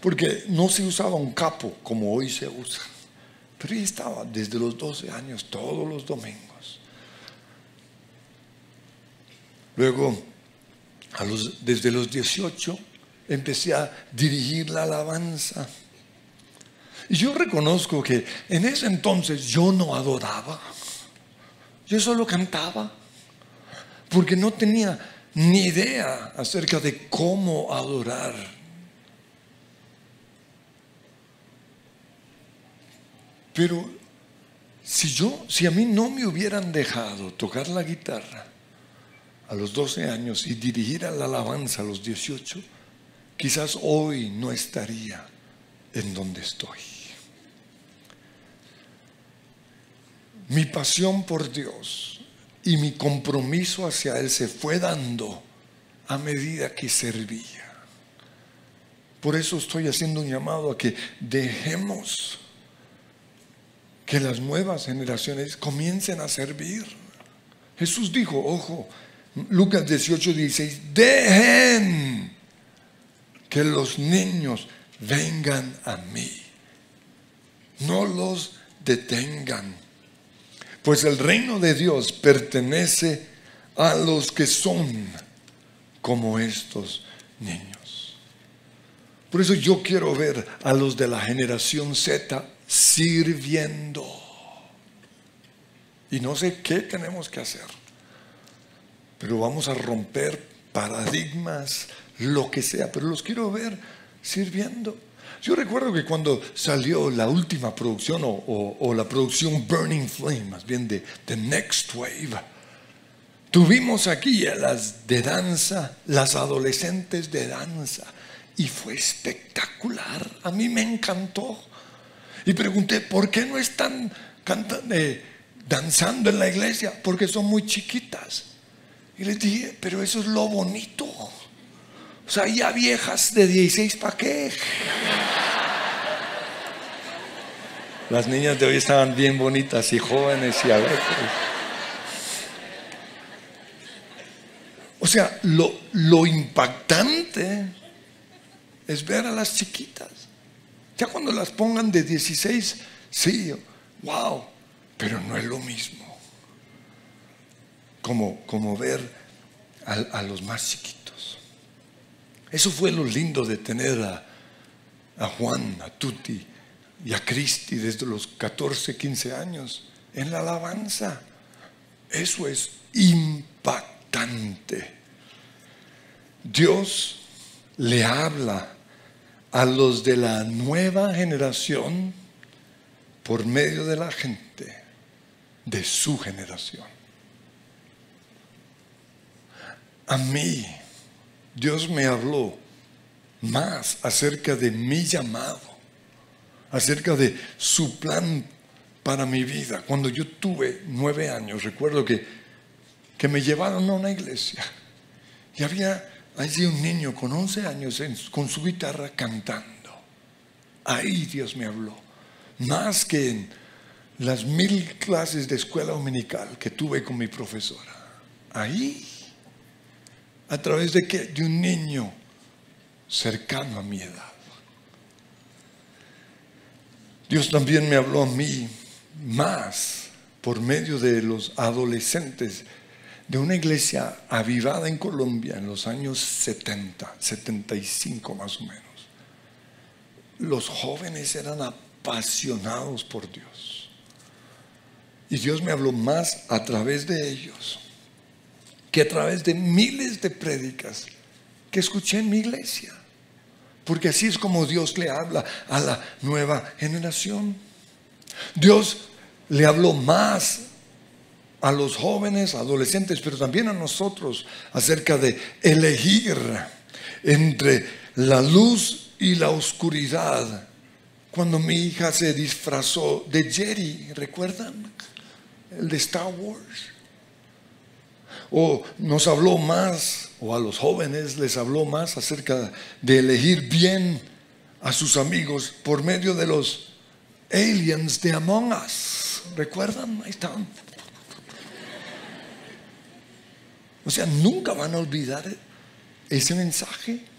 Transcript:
porque no se usaba un capo como hoy se usa. Pero ahí estaba desde los 12 años, todos los domingos. Luego, desde los 18, empecé a dirigir la alabanza. Y yo reconozco que en ese entonces yo no adoraba. Yo solo cantaba, porque no tenía ni idea acerca de cómo adorar. Pero si a mí no me hubieran dejado tocar la guitarra a los 12 años y dirigir a la alabanza a los 18, quizás hoy no estaría en donde estoy. Mi pasión por Dios y mi compromiso hacia Él se fue dando a medida que servía. Por eso estoy haciendo un llamado a que dejemos que las nuevas generaciones comiencen a servir. Jesús dijo, ojo, Lucas 18:16, dejen que los niños vengan a mí, no los detengan, pues el reino de Dios pertenece a los que son como estos niños. Por eso yo quiero ver a los de la generación Z sirviendo. Y no sé qué tenemos que hacer, pero vamos a romper paradigmas, lo que sea, pero los quiero ver sirviendo. Yo recuerdo que cuando salió la última producción o la producción Burning Flame, más bien de The Next Wave, tuvimos aquí a las de danza, las adolescentes de danza, y fue espectacular. A mí me encantó. Y pregunté, ¿por qué no están danzando en la iglesia? Porque son muy chiquitas. Y les dije, pero eso es lo bonito. O sea, ya viejas de 16, ¿para qué? Las niñas de hoy estaban bien bonitas y jóvenes y alegres. O sea, lo impactante es ver a las chiquitas. Ya cuando las pongan de 16, sí, wow, pero no es lo mismo como ver a los más chiquitos. Eso fue lo lindo de tener a Juan, a Tuti y a Cristi desde los 14, 15 años en la alabanza. Eso es impactante. Dios le habla a los de la nueva generación por medio de la gente de su generación. A mí, Dios me habló más acerca de mi llamado, acerca de su plan para mi vida. Cuando yo tuve 9 años, recuerdo que me llevaron a una iglesia y había allí un niño con 11 años con su guitarra cantando. Ahí Dios me habló, más que en las 1000 clases de escuela dominical que tuve con mi profesora. Ahí, a través de qué? De un niño cercano a mi edad. Dios también me habló a mí más por medio de los adolescentes de una iglesia avivada en Colombia en los años 70, 75 más o menos. Los jóvenes eran apasionados por Dios. Y Dios me habló más a través de ellos que a través de miles de prédicas que escuché en mi iglesia. Porque así es como Dios le habla a la nueva generación. Dios le habló más a los jóvenes, adolescentes, pero también a nosotros acerca de elegir entre la luz y la oscuridad. Cuando mi hija se disfrazó de Jedi, ¿recuerdan? El de Star Wars. O nos habló más, o a los jóvenes les habló más acerca de elegir bien a sus amigos por medio de los aliens de Among Us. ¿Recuerdan? Ahí estaban. O sea, nunca van a olvidar ese mensaje.